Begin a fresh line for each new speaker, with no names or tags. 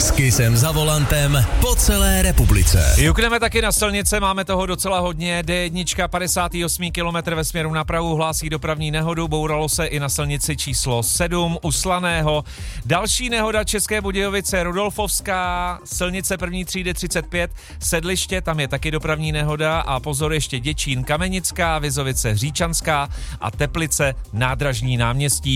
S Kissem za volantem po celé republice.
Jukneme taky na silnice, máme toho docela hodně. D1, 58 km ve směru na Prahu, hlásí dopravní nehodu, bouralo se i na silnici číslo 7 u Slaného. Další nehoda České Budějovice, Rudolfovská, silnice první třídy 35, Sedliště, tam je taky dopravní nehoda a pozor ještě Děčín, Kamenická, Vizovice, Hříčanská a Teplice, Nádražní náměstí.